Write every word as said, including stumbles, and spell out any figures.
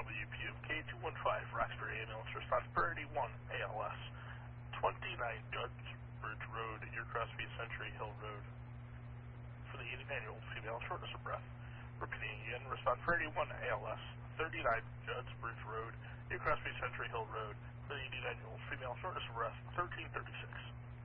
W P M K two one five, Roxbury ambulance, respond priority one, A L S. twenty-nine Judge Bridge Road, Aircross via Century Hill Road. For the eighty-nine-year-old female, shortness of breath. Repeating again, respond priority one, A L S. thirty-nine Judge Bridge Road, Aircross via Century Hill Road. For the eighty-nine-year-old female, shortness of breath, thirteen thirty-six.